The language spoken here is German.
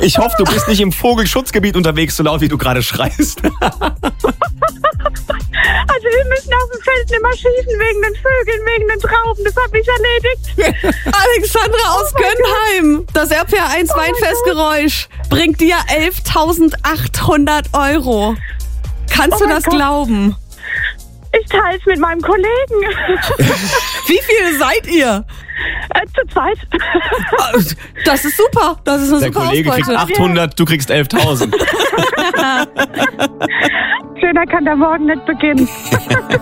Ich hoffe, du bist nicht im Vogelschutzgebiet unterwegs, so laut wie du gerade schreist. Also wir müssen auf dem Feld nicht mehr schießen wegen den Vögeln, wegen den Trauben. Das habe ich erledigt. Alexandra aus Gönnheim. Das RPR1 Weinfestgeräusch bringt dir 11.800 €. Kannst du das glauben? Ich teile es mit meinem Kollegen. Wie viele seid ihr? Zu zweit. Das ist super. Das ist eine Der super Kollege kriegt Ausbeute. 800, du kriegst 11.000. Schöner kann der Morgen nicht beginnen.